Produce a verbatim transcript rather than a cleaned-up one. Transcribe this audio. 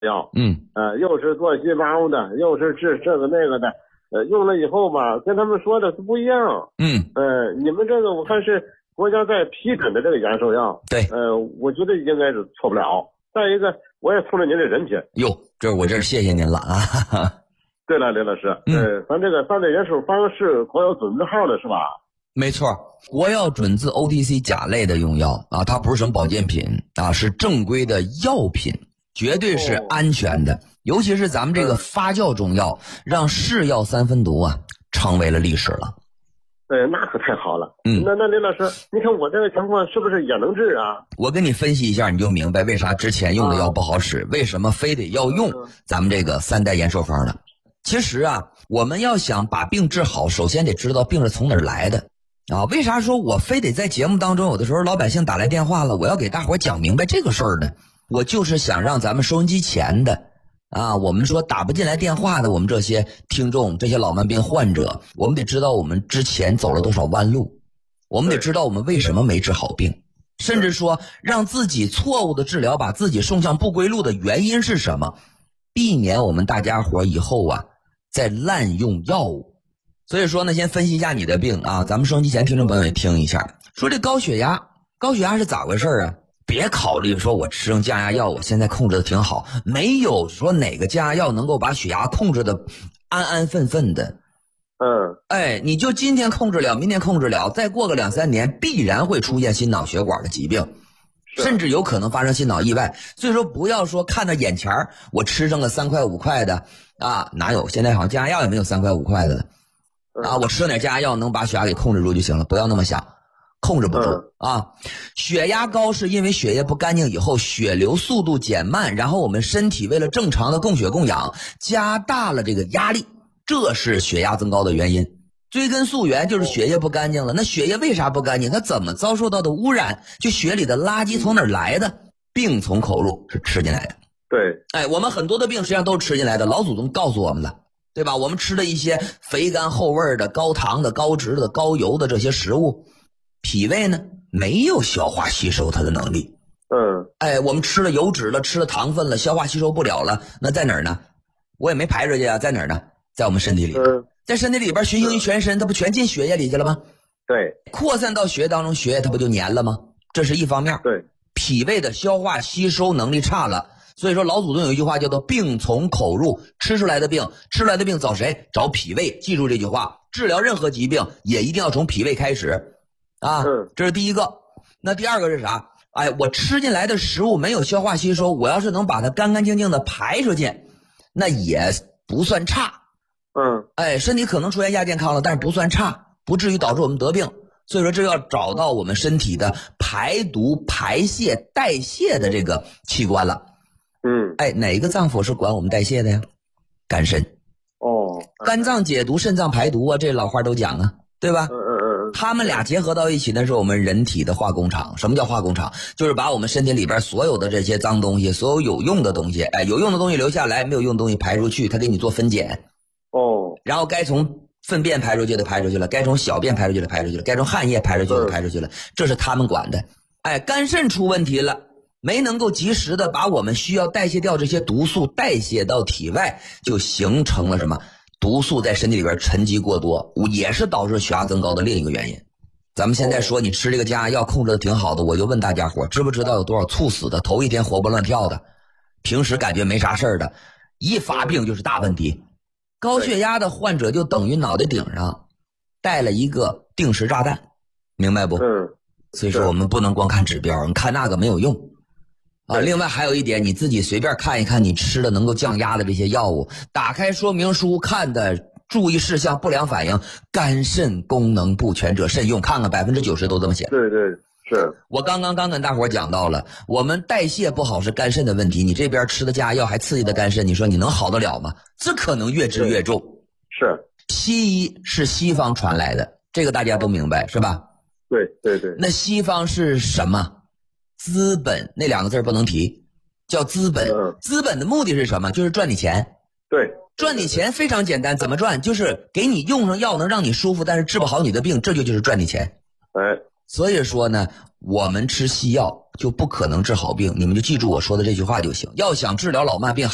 药， 嗯， 呃，又是做细胞的，又是治这个那个的，呃，用了以后吧，跟他们说的是不一样。 嗯， 呃，你们这个我看是国家在批准的这个延寿药， 对， 呃，我觉得应该是错不了。再一个，我也冲着您的人品。 哟，这我这谢谢您了啊！哈哈。 对了，刘老师，嗯、呃，咱这个三代元首方是国药准字号的是吧？ 没错，国药准字 O T C 甲类的用药啊，它不是什么保健品啊，是正规的药品，绝对是安全的。哦、尤其是咱们这个发酵中药，嗯、让是药三分毒啊，成为了历史了。 呃，那可太好了。 嗯， 那那林老师，你看我这个情况是不是也能治啊？ 我跟你分析一下，你就明白为啥之前用的药不好使，啊、为什么非得要用咱们这个三代延寿方了。其实啊，我们要想把病治好，首先得知道病是从哪儿来的啊。为啥说我非得在节目当中，有的时候老百姓打来电话了，我要给大伙讲明白这个事儿呢？我就是想让咱们收音机前的啊，我们说打不进来电话的，我们这些听众，这些老慢病患者，我们得知道我们之前走了多少弯路，我们得知道我们为什么没治好病，甚至说让自己错误的治疗把自己送向不归路的原因是什么，避免我们大家伙以后啊再滥用药物。所以说呢，先分析一下你的病啊，咱们收音机前听众朋友也听一下。说这高血压，高血压是咋回事啊？别考虑说我吃上降压药，我现在控制的挺好，没有说哪个降压药能够把血压控制的安安分分的。 嗯， 哎，你就今天控制了，明天控制了，再过个两三年，必然会出现心脑血管的疾病。甚至有可能发生心脑意外。所以说不要说看到眼前我吃上个三块五块的啊，哪有，现在好像降压药也没有三块五块的啊，我吃上点降压药能把血压给控制住就行了，不要那么想，控制不住啊。血压高是因为血液不干净以后血流速度减慢，然后我们身体为了正常的供血供氧加大了这个压力，这是血压增高的原因。追根溯源就是血液不干净了，那血液为啥不干净？它怎么遭受到的污染？就血里的垃圾从哪儿来的？病从口入，是吃进来的。 对， 哎，我们很多的病实际上都是吃进来的，老祖宗告诉我们了，对吧？我们吃的一些肥甘厚味的、高糖的、高脂的、高油的这些食物，脾胃呢没有消化吸收它的能力。 嗯， 哎，我们吃了油脂了，吃了糖分了，消化吸收不了了，那在哪儿呢？我也没排出去啊，在哪儿呢？在我们身体里。嗯，在身体里边循行于全身，它不全进血液里去了吗？ 对， 扩散到血液当中，血液它不就粘了吗？这是一方面。 对， 脾胃的消化吸收能力差了，所以说老祖宗有一句话叫做病从口入，吃出来的病，吃出来的病找谁？找脾胃。记住这句话，治疗任何疾病也一定要从脾胃开始啊。这是第一个。那第二个是啥？哎，我吃进来的食物没有消化吸收，我要是能把它干干净净的排出去，那也不算差。 嗯， 哎，身体可能出现亚健康了，但是不算差，不至于导致我们得病。所以说这要找到我们身体的排毒、排泄、代谢的这个器官了。 嗯， 哎，哪个脏腑是管我们代谢的呀？肝肾。 哦， 肝脏解毒，肾脏排毒啊，这老话都讲啊，对吧？ 嗯嗯嗯， 他们俩结合到一起，那是我们人体的化工厂。什么叫化工厂？就是把我们身体里边所有的这些脏东西，所有有用的东西，哎，有用的东西留下来，没有用的东西排出去，它给你做分拣。 哦， 然后该从粪便排出去的排出去了，该从小便排出去的排出去了，该从汗液排出去的排出去了，这是他们管的。哎，肝肾出问题了，没能够及时的把我们需要代谢掉这些毒素代谢到体外，就形成了什么？毒素在身体里边沉积过多，也是导致血压增高的另一个原因。咱们现在说你吃这个降压药控制的挺好的，我就问大家伙，知不知道有多少猝死的，头一天活蹦乱跳的，平时感觉没啥事儿的，一发病就是大问题。高血压的患者就等于脑袋顶上带了一个定时炸弹，明白不？ 嗯。 所以说我们不能光看指标，你看那个没有用啊。另外还有一点，你自己随便看一看你吃的能够降压的这些药物，打开说明书看的注意事项、不良反应，肝肾功能不全者慎用，看看百分之九十都这么写。 对对。是我刚刚刚跟大伙讲到了，我们代谢不好是肝肾的问题，你这边吃的降压药还刺激的肝肾，你说你能好得了吗？这可能越治越重。 是， 西医是西方传来的，这个大家都明白是吧？ 对对对。 那西方是什么？资本那两个字不能提，叫资本。 嗯、 资本的目的是什么？就是赚你钱。 对， 赚你钱非常简单，怎么赚？就是给你用上药能让你舒服，但是治不好你的病，这就就是赚你钱。 哎。 所以说呢，我们吃西药就不可能治好病，你们就记住我说的这句话就行。要想治疗老慢病。